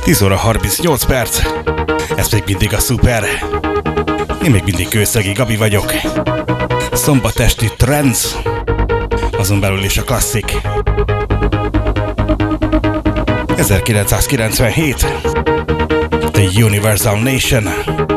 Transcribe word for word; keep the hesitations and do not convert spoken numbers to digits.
tíz óra harmincnyolc perc, ez még mindig a szuper. Én még mindig Kőszegi Gabi vagyok. Szombat esti trance, azon belül is a klasszik. ezerkilencszázkilencvenhét, The Universal Nation.